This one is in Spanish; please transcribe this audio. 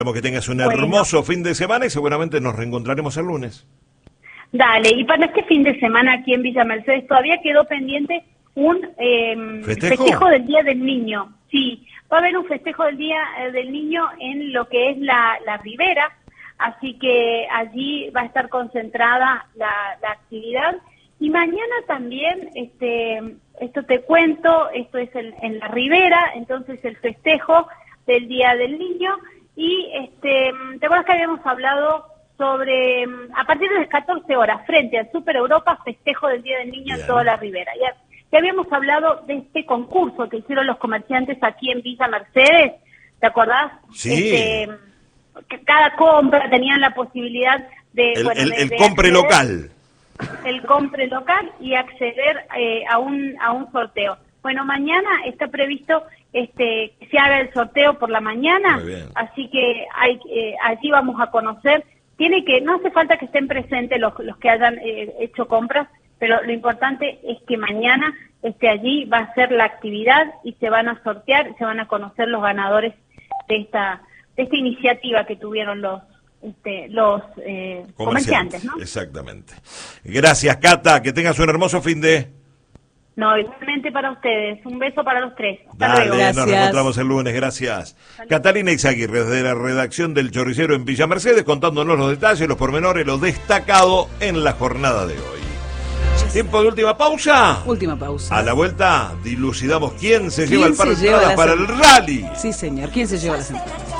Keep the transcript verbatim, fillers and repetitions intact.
Esperamos que tengas un Bueno. hermoso fin de semana y seguramente nos reencontraremos el lunes. Dale, y para este fin de semana aquí en Villa Mercedes todavía quedó pendiente un eh, ¿Festejo? festejo del Día del Niño. Sí, va a haber un festejo del Día eh, del Niño en lo que es la, la Ribera, así que allí va a estar concentrada la, la actividad. Y mañana también, este, esto te cuento, esto es en, en la Ribera, entonces el festejo del Día del Niño. Y este, ¿te acuerdas que habíamos hablado sobre, a partir de las catorce horas, frente al Super Europa, festejo del Día del Niño Bien. en toda la Ribera? Ya, ya habíamos hablado de este concurso que hicieron los comerciantes aquí en Villa Mercedes, ¿te acordás? Sí. Este, que cada compra tenían la posibilidad de... El, bueno, el, de- el de compre acceder- local. el compre local y acceder eh, a un a un sorteo. Bueno, mañana está previsto este que se haga el sorteo por la mañana, Muy bien. así que hay eh, allí vamos a conocer. Tiene que no hace falta que estén presentes los los que hayan eh, hecho compras, pero lo importante es que mañana este allí va a ser la actividad y se van a sortear, se van a conocer los ganadores de esta de esta iniciativa que tuvieron los Este, los eh, comerciantes, ¿no? Exactamente. Gracias, Cata, que tengas un hermoso fin de... No, igualmente para ustedes. Un beso para los tres. Hasta Dale, luego. nos Gracias. reencontramos el lunes, gracias. Catalina Izaguirre, desde la redacción del Chorricero en Villa Mercedes, contándonos los detalles, los pormenores, lo destacado en la jornada de hoy. Tiempo de última pausa. Última pausa. A la vuelta dilucidamos quién se ¿Quién lleva el se par de lleva entradas las para el entradas? rally. Sí, señor. ¿Quién se lleva las entradas?